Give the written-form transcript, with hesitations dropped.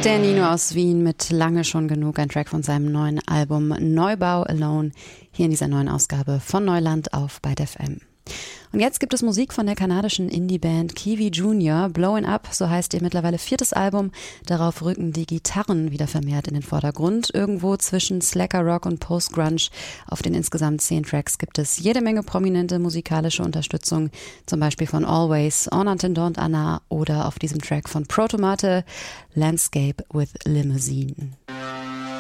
Der Nino aus Wien mit Lange schon genug, ein Track von seinem neuen Album Neubau Alone, hier in dieser neuen Ausgabe von Neuland auf Byte FM. Und jetzt gibt es Musik von der kanadischen Indie-Band Kiwi Junior. Blowin' Up, so heißt ihr mittlerweile 4. Album. Darauf rücken die Gitarren wieder vermehrt in den Vordergrund. Irgendwo zwischen Slacker Rock und Post-Grunge. Auf den insgesamt 10 Tracks gibt es jede Menge prominente musikalische Unterstützung. Zum Beispiel von Always, On Until Dawn Anna oder auf diesem Track von Protomate, Landscape with Limousine.